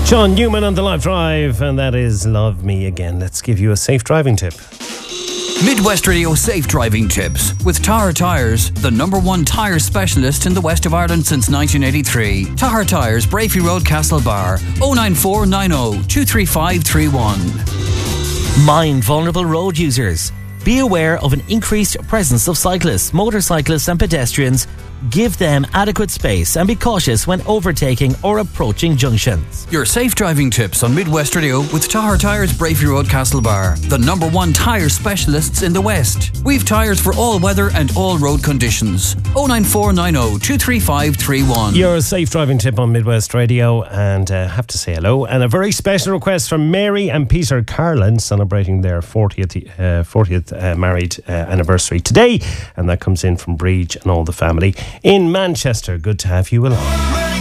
Sean Newman on the Live Drive, and that is Love Me Again. Let's give you a safe driving tip. Midwest Radio Safe Driving Tips with Tahar Tyres, the #1 tyre specialist in the west of Ireland since 1983. Tahar Tyres, Brafey Road, Castlebar, 09490 23531. Mind vulnerable road users. Be aware of an increased presence of cyclists, motorcyclists and pedestrians. Give them adequate space and be cautious when overtaking or approaching junctions. Your safe driving tips on Midwest Radio with Tahar Tyres, Brafey Road, Castlebar, the #1 tyre specialists in the West. We've tyres for all weather and all road conditions. 09490 23531. Your safe driving tip on Midwest Radio, and have to say hello. And a very special request from Mary and Peter Carlin, celebrating their 40th married anniversary today, and that comes in from Breach and all the family in Manchester. Good to have you along.